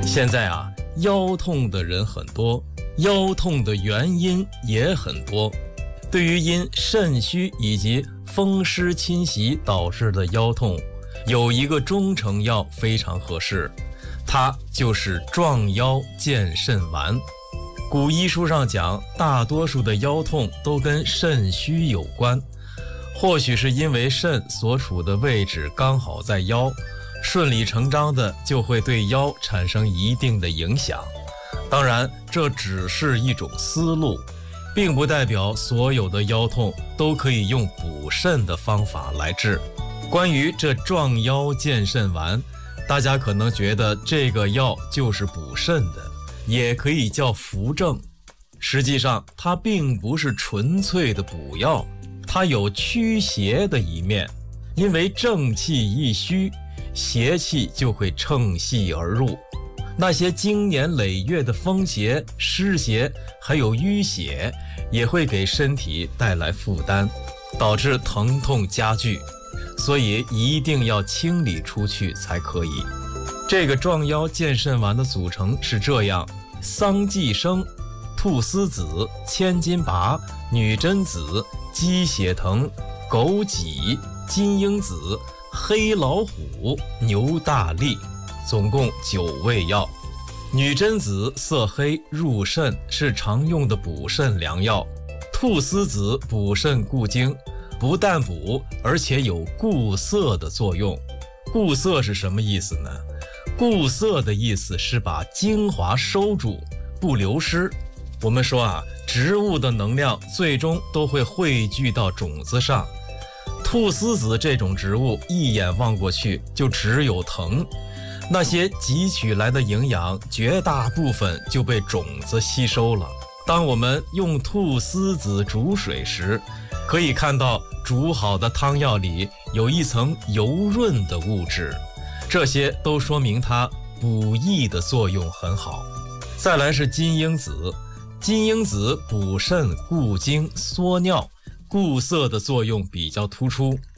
现在啊，腰痛的人很多，腰痛的原因也很多。对于因肾虚以及风湿侵袭导致的腰痛，有一个中成药非常合适，它就是壮腰健肾丸。古医书上讲，大多数的腰痛都跟肾虚有关，或许是因为肾所处的位置刚好在腰，顺理成章的就会对腰产生一定的影响。当然，这只是一种思路，并不代表所有的腰痛都可以用补肾的方法来治。关于这壮腰健肾丸，大家可能觉得这个药就是补肾的，也可以叫扶正。实际上，它并不是纯粹的补药，它有驱邪的一面。因为正气一虚，邪气就会乘隙而入，那些经年累月的风邪、湿邪还有淤血也会给身体带来负担，导致疼痛加剧，所以一定要清理出去才可以。这个壮腰健肾丸的组成是这样：桑寄生、菟丝子、千金拔、女贞子、鸡血藤、枸杞、金樱子、黑老虎、牛大利，总共9味药。女贞子色黑入肾，是常用的补肾良药。菟丝子补肾固精，不但补，而且有固涩的作用。固涩是什么意思呢？固涩的意思是把精华收住，不流失。我们说啊，植物的能量最终都会汇聚到种子上。菟丝子这种植物一眼望过去就只有藤，那些汲取来的营养绝大部分就被种子吸收了。当我们用菟丝子煮水时，可以看到煮好的汤药里有一层油润的物质，这些都说明它补益的作用很好。再来是金樱子，金樱子补肾固精缩尿，固涩的作用比较突出。